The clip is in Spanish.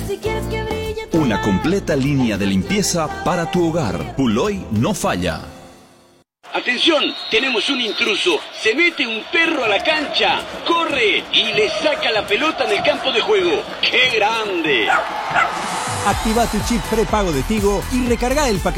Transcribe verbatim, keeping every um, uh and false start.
Una completa línea de limpieza para tu hogar. Puloy no falla. ¡Atención! Tenemos un intruso. Se mete un perro a la cancha. ¡Corre! Y le saca la pelota en el campo de juego. ¡Qué grande! Activa tu chip prepago de Tigo y recarga el paquete